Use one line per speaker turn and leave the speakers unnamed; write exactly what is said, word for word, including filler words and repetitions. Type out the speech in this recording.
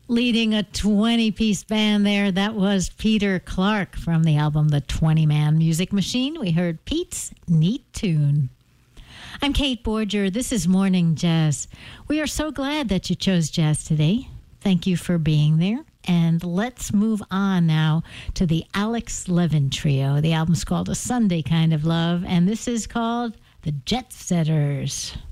Leading a twenty-piece band there, that was Peter Clark from the album The twenty-Man Music Machine. We heard Pete's Neat Tune. I'm Kate Borger. This is Morning Jazz. We are so glad that you chose jazz today. Thank you for being there. And let's move on now to the Alex Levin Trio. The album's called A Sunday Kind of Love, and this is called The Jet Setters.